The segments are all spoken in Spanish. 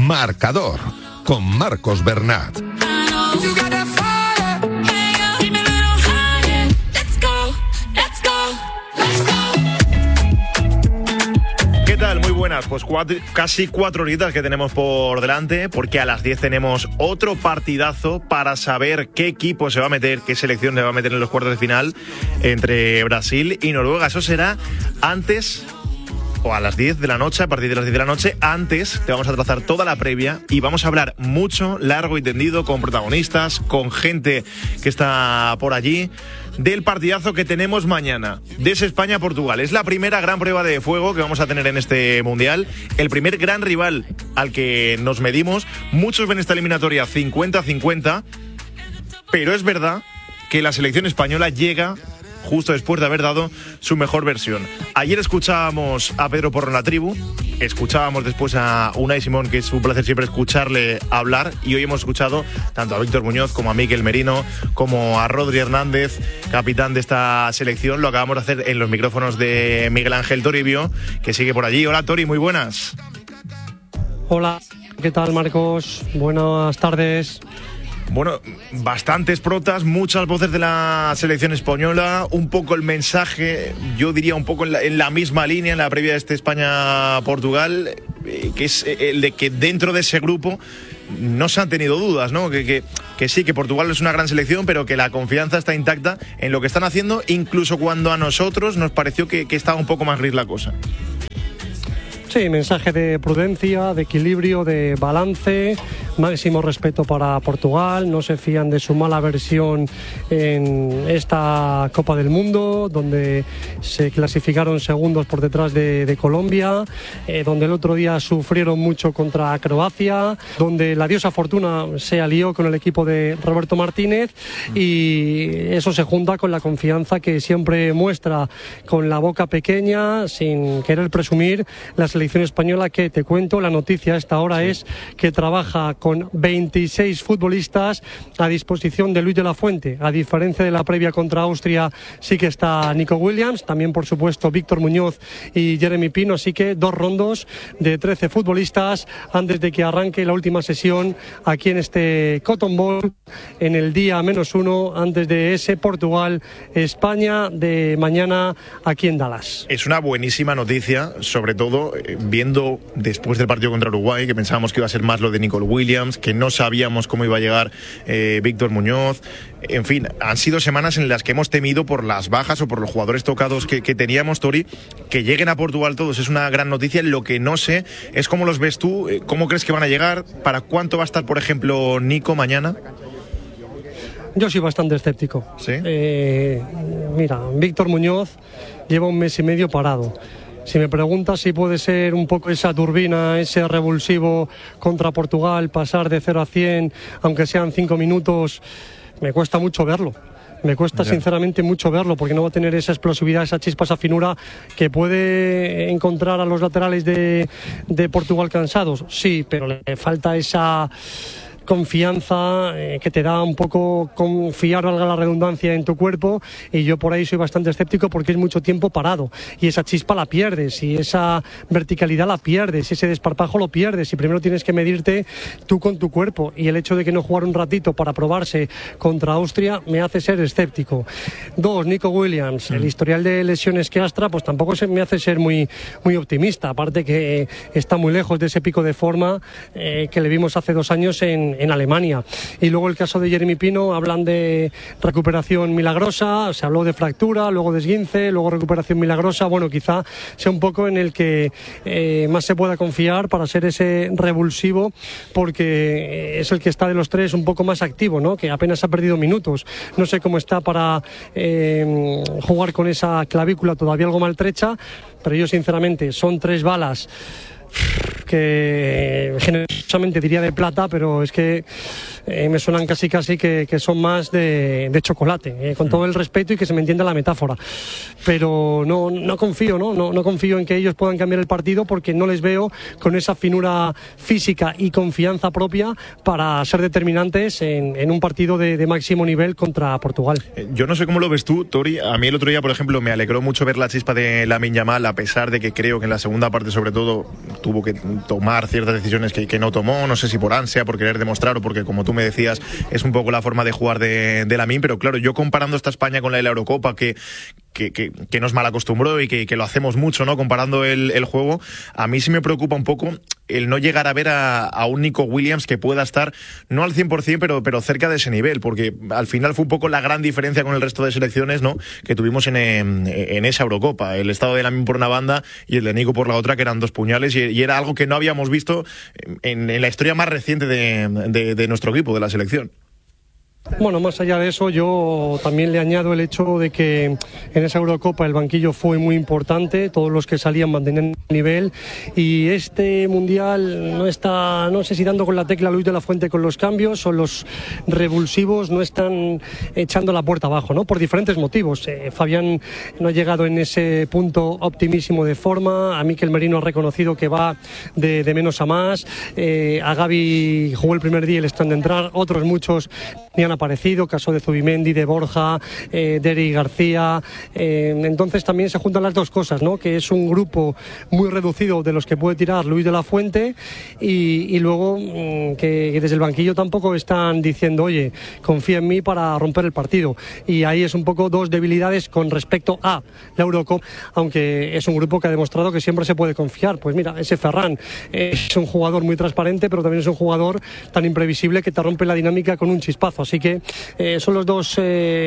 Marcador, con Marcos Bernat. ¿Qué tal? Muy buenas. Pues casi 4 horitas que tenemos por delante, porque a las 10 tenemos otro partidazo para saber qué equipo se va a meter, qué selección se va a meter en los cuartos de final entre Brasil y Noruega. Eso será antes, o a las 10 de la noche, a partir de las 10 de la noche. Antes te vamos a trazar toda la previa y vamos a hablar mucho, largo y tendido, con protagonistas, con gente que está por allí, del partidazo que tenemos mañana, de ese España-Portugal. Es la primera gran prueba de fuego que vamos a tener en este Mundial, el primer gran rival al que nos medimos. Muchos ven esta eliminatoria 50-50, pero es verdad que la selección española llega justo después de haber dado su mejor versión. Ayer escuchábamos a Pedro Porro en la tribu, escuchábamos después a Unai Simón, que es un placer siempre escucharle hablar, y hoy hemos escuchado tanto a Víctor Muñoz como a Mikel Merino, como a Rodri Hernández, capitán de esta selección. Lo acabamos de hacer en los micrófonos de Miguel Ángel Toribio, que sigue por allí. Hola Tori, muy buenas. Hola, ¿qué tal Marcos? Buenas tardes. Bueno, bastantes protas, muchas voces de la selección española, un poco el mensaje, yo diría un poco en la misma línea, en la previa de este España-Portugal, que es el de que dentro de ese grupo no se han tenido dudas, ¿no? Que sí, que Portugal es una gran selección, pero que la confianza está intacta en lo que están haciendo, incluso cuando a nosotros nos pareció que estaba un poco más gris la cosa. Sí, mensaje de prudencia, de equilibrio, de balance, máximo respeto para Portugal. No se fían de su mala versión en esta Copa del Mundo, donde se clasificaron segundos por detrás de Colombia, donde el otro día sufrieron mucho contra Croacia, donde la diosa Fortuna se alió con el equipo de Roberto Martínez, y eso se junta con la confianza que siempre muestra con la boca pequeña, sin querer presumir, la selección española, que te cuento, la noticia a esta hora es que trabaja con 26 futbolistas a disposición de Luis de la Fuente. A diferencia de la previa contra Austria, sí que está Nico Williams, también por supuesto Víctor Muñoz y Jeremy Pino, así que 2 rondos de 13 futbolistas antes de que arranque la última sesión aquí en este Cotton Bowl, en el día -1 antes de ese Portugal-España de mañana aquí en Dallas. Es una buenísima noticia, sobre todo viendo después del partido contra Uruguay, que pensábamos que iba a ser más lo de Nicole Williams, que no sabíamos cómo iba a llegar Víctor Muñoz. En fin, han sido semanas en las que hemos temido por las bajas o por los jugadores tocados que teníamos, Tori. Que lleguen a Portugal todos es una gran noticia. Lo que no sé es cómo los ves tú, cómo crees que van a llegar, para cuánto va a estar, por ejemplo, Nico mañana. Yo soy bastante escéptico. ¿Sí? Mira, Víctor Muñoz lleva 1 mes y medio parado. Si me preguntas si puede ser un poco esa turbina, ese revulsivo contra Portugal, pasar de 0 a 100, aunque sean 5 minutos, me cuesta mucho verlo. Me cuesta sinceramente mucho verlo, porque no va a tener esa explosividad, esa chispa, esa finura que puede encontrar a los laterales de Portugal cansados. Sí, pero le falta esa confianza que te da un poco confiar, valga la redundancia, en tu cuerpo, y yo por ahí soy bastante escéptico, porque es mucho tiempo parado y esa chispa la pierdes, y esa verticalidad la pierdes, ese desparpajo lo pierdes, y primero tienes que medirte tú con tu cuerpo, y el hecho de que no jugar un ratito para probarse contra Austria me hace ser escéptico. 2, Nico Williams, el historial de lesiones que astra pues tampoco me hace ser muy optimista, aparte que está muy lejos de ese pico de forma que le vimos hace 2 años en Alemania. Y luego el caso de Jeremy Pino, hablan de recuperación milagrosa, se habló de fractura, luego de esguince, luego recuperación milagrosa. Bueno, quizá sea un poco en el que más se pueda confiar para ser ese revulsivo, porque es el que está de los 3 un poco más activo, ¿no? Que apenas ha perdido minutos. No sé cómo está para jugar con esa clavícula todavía algo maltrecha, pero yo sinceramente son 3 balas que generosamente diría de plata, pero es que me suenan casi que son más de chocolate, con todo el respeto y que se me entienda la metáfora, pero no confío, no confío en que ellos puedan cambiar el partido, porque no les veo con esa finura física y confianza propia para ser determinantes en un partido de máximo nivel contra Portugal. Yo no sé cómo lo ves tú, Tori. A mí el otro día, por ejemplo, me alegró mucho ver la chispa de Lamine Yamal, a pesar de que creo que en la segunda parte, sobre todo, tuvo que tomar ciertas decisiones que no tomó, no sé si por ansia, por querer demostrar o porque, como tú me decías, es un poco la forma de jugar de Lamine, pero claro, yo comparando esta España con la de la Eurocopa, que nos malacostumbró y que lo hacemos mucho, ¿no? Comparando el juego, a mí sí me preocupa un poco el no llegar a ver a un Nico Williams que pueda estar, no al 100%, pero cerca de ese nivel, porque al final fue un poco la gran diferencia con el resto de selecciones, ¿no?, que tuvimos en esa Eurocopa. El estado de Lamine por una banda y el de Nico por la otra, que eran dos puñales, y era algo que no habíamos visto en la historia más reciente de nuestro equipo, de la selección. Bueno, más allá de eso, yo también le añado el hecho de que en esa Eurocopa el banquillo fue muy importante, todos los que salían mantenían el nivel, y este Mundial no está, no sé si dando con la tecla Luis de la Fuente con los cambios, o los revulsivos no están echando la puerta abajo, ¿no? Por diferentes motivos. Fabián no ha llegado en ese punto optimísimo de forma, a Mikel Merino ha reconocido que va de menos a más, a Gavi jugó el primer día y le están de entrar, otros muchos ni han aparecido, caso de Zubimendi, de Borja, de Eric García, entonces también se juntan las dos cosas, ¿no? Que es un grupo muy reducido de los que puede tirar Luis de la Fuente, y luego que desde el banquillo tampoco están diciendo, oye, confía en mí para romper el partido, y ahí es un poco dos debilidades con respecto a la Eurocopa, aunque es un grupo que ha demostrado que siempre se puede confiar. Pues mira, ese Ferran es un jugador muy transparente, pero también es un jugador tan imprevisible que te rompe la dinámica con un chispazo. Así que son los dos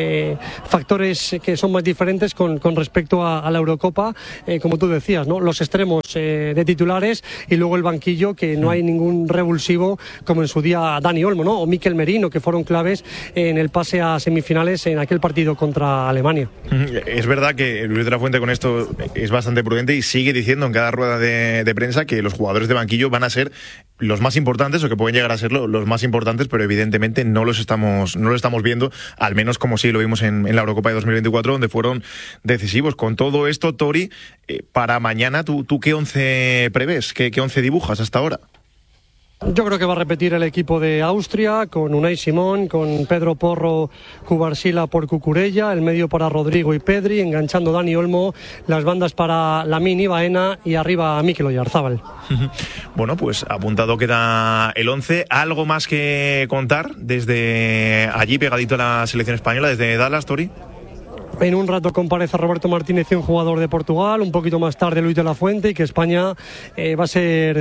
factores que son más diferentes con respecto a la Eurocopa, como tú decías, ¿no? Los extremos de titulares, y luego el banquillo, que no hay ningún revulsivo como en su día Dani Olmo, ¿no? O Mikel Merino, que fueron claves en el pase a semifinales en aquel partido contra Alemania. Es verdad que Luis de la Fuente con esto es bastante prudente y sigue diciendo en cada rueda de prensa que los jugadores de banquillo van a ser los más importantes, o que pueden llegar a serlo los más importantes, pero evidentemente no lo estamos viendo, al menos como sí lo vimos en la Eurocopa de 2024, donde fueron decisivos. Con todo esto, Tori, para mañana, ¿tú qué 11 prevés? ¿Qué 11 dibujas hasta ahora? Yo creo que va a repetir el equipo de Austria, con Unai Simón, con Pedro Porro, Cubarsila por Cucurella, el medio para Rodrigo y Pedri, enganchando Dani Olmo, las bandas para Lamine y Baena, y arriba Mikel Oyarzábal. Bueno, pues apuntado queda el 11. ¿Algo más que contar desde allí, pegadito a la selección española, desde Dallas, Tori? En un rato comparece Roberto Martínez, y un jugador de Portugal, un poquito más tarde Luis de la Fuente, y que España va a ser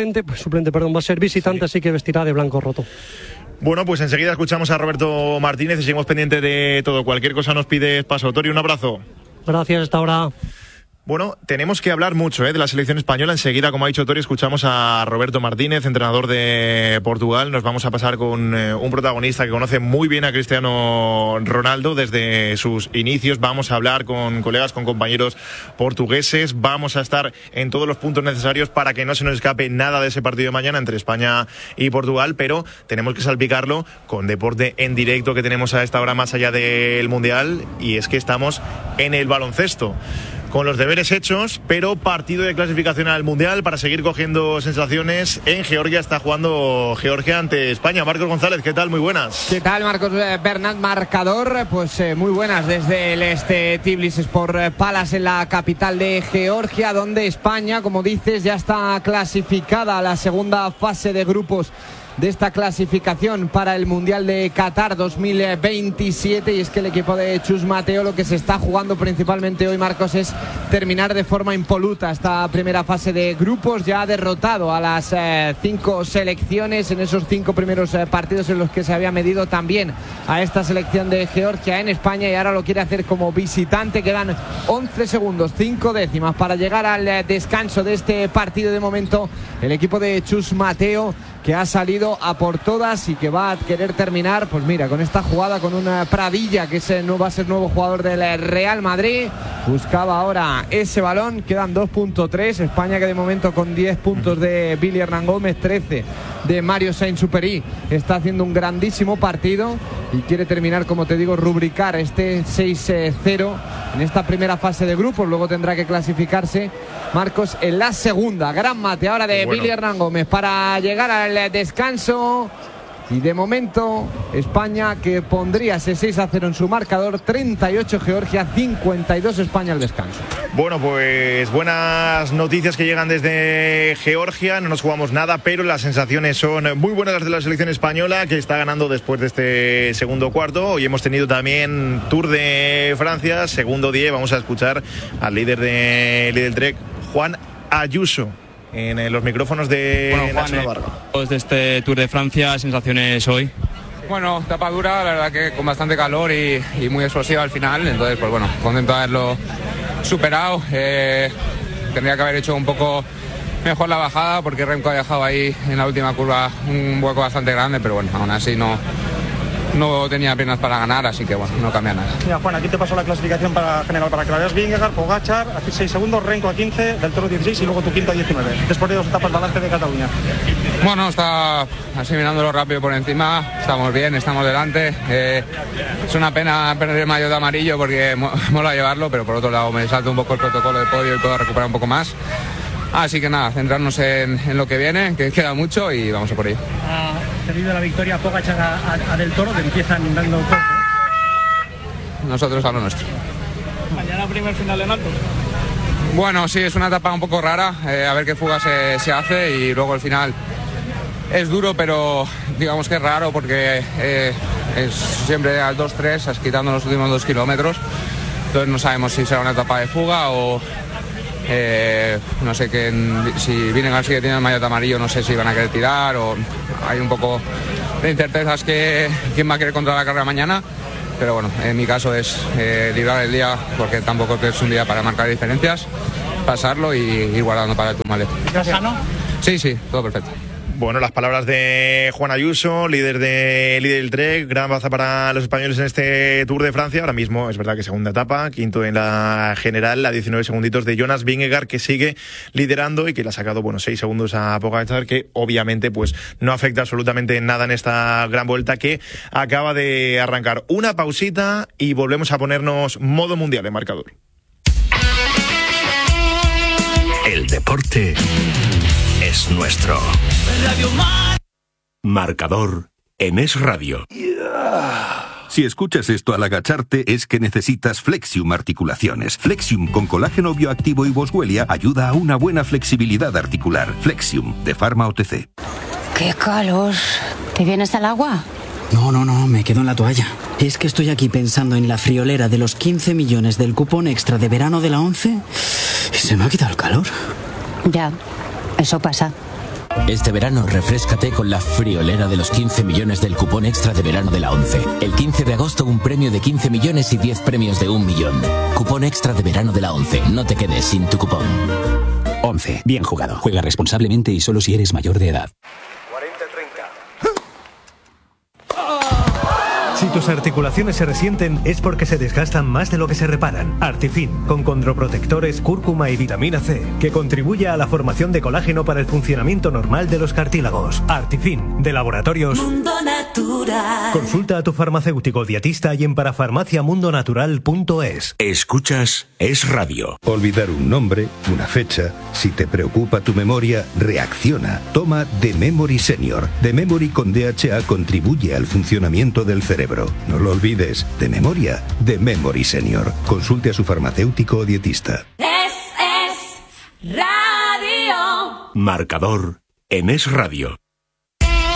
va a ser visitante, sí. Así que vestirá de blanco roto. Bueno, pues enseguida escuchamos a Roberto Martínez y seguimos pendientes de todo. Cualquier cosa nos pides paso. Tori, un abrazo. Gracias, hasta ahora. Bueno, tenemos que hablar mucho de la selección española. Enseguida, como ha dicho Tori, escuchamos a Roberto Martínez, entrenador de Portugal. Nos vamos a pasar con un protagonista que conoce muy bien a Cristiano Ronaldo desde sus inicios. Vamos a hablar con colegas, con compañeros portugueses. Vamos a estar en todos los puntos necesarios para que no se nos escape nada de ese partido de mañana entre España y Portugal, pero tenemos que salpicarlo con deporte en directo que tenemos a esta hora más allá del Mundial, y es que estamos en el baloncesto. Con los deberes hechos, pero partido de clasificación al Mundial para seguir cogiendo sensaciones. En Georgia está jugando Georgia ante España. Marcos González, ¿qué tal? Muy buenas. ¿Qué tal, Marcos Bernat? Marcador, pues muy buenas desde el Tbilisi Sport Palace, en la capital de Georgia, donde España, como dices, ya está clasificada a la segunda fase de grupos de esta clasificación para el Mundial de Qatar 2027, y es que el equipo de Chus Mateo lo que se está jugando principalmente hoy, Marcos, es terminar de forma impoluta esta primera fase de grupos. Ya ha derrotado a las 5 selecciones en esos 5 primeros partidos en los que se había medido también a esta selección de Georgia en España, y ahora lo quiere hacer como visitante. Quedan 11 segundos, 5 décimas para llegar al descanso de este partido. De momento el equipo de Chus Mateo, que ha salido a por todas y que va a querer terminar, pues mira, con esta jugada con una Pradilla, que va a ser nuevo jugador del Real Madrid. Buscaba ahora ese balón. Quedan 2.3. España, que de momento con 10 puntos de Billy Hernán Gómez, 13 de Mario Sainz-Supéry, está haciendo un grandísimo partido y quiere terminar, como te digo, rubricar este 6-0 en esta primera fase de grupos. Luego tendrá que clasificarse, Marcos, en la segunda. Gran mate ahora de Billy Hernán Gómez para llegar al descanso. Y de momento, España, que pondría ese 6-0 en su marcador, 38 Georgia, 52 España al descanso. Bueno, pues buenas noticias que llegan desde Georgia. No nos jugamos nada, pero las sensaciones son muy buenas las de la selección española, que está ganando después de este segundo cuarto. Hoy hemos tenido también Tour de Francia, segundo día. Vamos a escuchar al líder del Trek, Juan Ayuso, en los micrófonos de Nacho Navarro. Desde este Tour de Francia, sensaciones hoy. Bueno, etapa dura, la verdad que con bastante calor y muy explosiva al final, entonces pues bueno, contento de haberlo superado. Tendría que haber hecho un poco mejor la bajada porque Remco ha dejado ahí en la última curva un hueco bastante grande, pero bueno, aún así no tenía piernas para ganar, así que bueno, no cambia nada. Mira, Juan, aquí te pasó la clasificación general para que la veas. Vingegaard, Pogačar, a 6 segundos, Renko a 15, Del Toro 16 y luego tu quinto a 19. Después de 2 etapas delante de Cataluña. Bueno, está así mirándolo rápido por encima, estamos bien, estamos delante. Es una pena perder el maillot de amarillo porque mola llevarlo, pero por otro lado me salto un poco el protocolo de podio y puedo recuperar un poco más. Así que nada, centrarnos en lo que viene, que queda mucho y vamos a por ello. Debido a la victoria Pogačar a Del Toro, te empiezan dando fuerza. Nosotros a lo nuestro. Mañana primer final en alto. Bueno, sí, es una etapa un poco rara, a ver qué fuga se hace y luego el final es duro, pero digamos que es raro porque es siempre al 2-3, quitando los últimos 2 kilómetros, entonces no sabemos si será una etapa de fuga o no sé si Vingegaard sigue teniendo el maillot amarillo, no sé si van a querer tirar o hay un poco de incertezas que quién va a querer controlar la carrera mañana, pero bueno, en mi caso es librar el día porque tampoco es un día para marcar diferencias, pasarlo y ir guardando para el Tourmalet. ¿Estás sano? Sí, todo perfecto. Bueno, las palabras de Juan Ayuso, líder del Trek, gran baza para los españoles en este Tour de Francia. Ahora mismo es verdad que segunda etapa, quinto en la general, a 19 segunditos de Jonas Vingegaard, que sigue liderando y que le ha sacado 6 segundos a Pogačar, que obviamente pues no afecta absolutamente nada en esta gran vuelta que acaba de arrancar. Una pausita y volvemos a ponernos modo mundial en marcador. El deporte es nuestro. Marcador en Es Radio. Si escuchas esto al agacharte es que necesitas Flexium Articulaciones. Flexium con colágeno bioactivo y boswellia ayuda a una buena flexibilidad articular. Flexium de Pharma OTC. ¡Qué calor! ¿Te vienes al agua? No, me quedo en la toalla. Es que estoy aquí pensando en la friolera de los 15 millones del cupón extra de verano de la 11 y se me ha quitado el calor. Ya, eso pasa. Este verano refréscate con la friolera de los 15 millones del cupón extra de verano de la 11. El 15 de agosto un premio de 15 millones y 10 premios de 1 millón. Cupón extra de verano de la 11. No te quedes sin tu cupón. 11. Bien jugado. Juega responsablemente y solo si eres mayor de edad. Si tus articulaciones se resienten es porque se desgastan más de lo que se reparan. Artifin, con condroprotectores, cúrcuma y vitamina C, que contribuye a la formación de colágeno para el funcionamiento normal de los cartílagos. Artifin, de Laboratorios Mundo Natural. Consulta a tu farmacéutico dietista y en parafarmaciamundonatural.es. Escuchas Es Radio. Olvidar un nombre, una fecha. Si te preocupa tu memoria, reacciona. Toma The Memory Senior. The Memory con DHA contribuye al funcionamiento del cerebro. No lo olvides, de memoria, The Memory Senior. Consulte a su farmacéutico o dietista. Es Radio. Marcador en Es Radio.